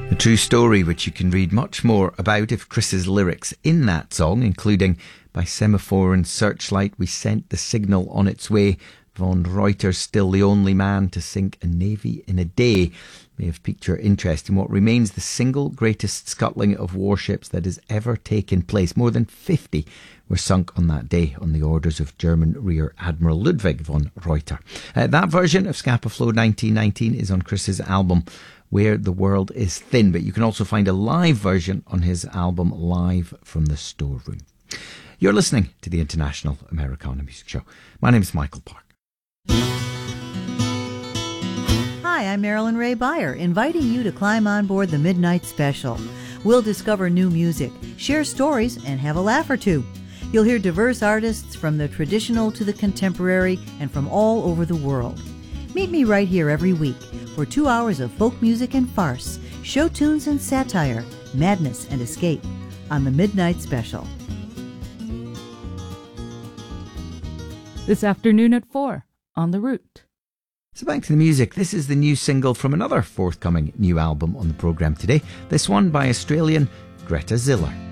A true story which you can read much more about if Chris's lyrics in that song, including by semaphore and searchlight we sent the signal on its way. Von Reuter's still the only man to sink a navy in a day, may have piqued your interest in what remains the single greatest scuttling of warships that has ever taken place. More than 50 were sunk on that day on the orders of German Rear Admiral Ludwig von Reuter. That version of Scapa Flow 1919 is on Chris's album Where the World is Thin, but you can also find a live version on his album Live from the Storeroom. You're listening to the International Americana Music Show. My name is Michael Park. Hi, I'm Marilyn Ray Beyer, inviting you to climb on board the Midnight Special. We'll discover new music, share stories, and have a laugh or two. You'll hear diverse artists from the traditional to the contemporary and from all over the world. Meet me right here every week for 2 hours of folk music and farce, show tunes and satire, madness and escape on the Midnight Special. This afternoon at 4 on The Root. So back to the music. This is the new single from another forthcoming new album on the programme today. This one by Australian Greta Ziller.